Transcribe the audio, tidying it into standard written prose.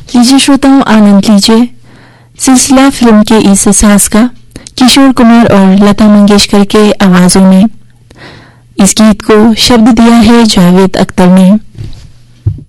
लीजिए श्रोताओं, आनंद लीजिए सिलसिला फिल्म के इस सास का किशोर कुमार और लता मंगेशकर के आवाजों में। इस गीत को शब्द दिया है जावेद अख्तर ने।